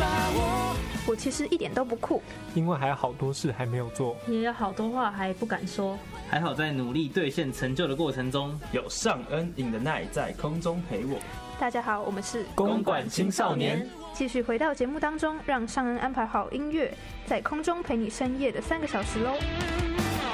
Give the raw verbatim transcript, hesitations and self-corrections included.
把握。 我其实一点都不酷， 因为还有好多事还没有做， 也有好多话还不敢说。 还好在努力兑现成就的过程中， 有尚恩、尹的奈在空中陪我。 大家好，我们是公馆青少年。 继续回到节目当中，让尚恩安排好音乐，在空中陪你深夜的三个小时喽。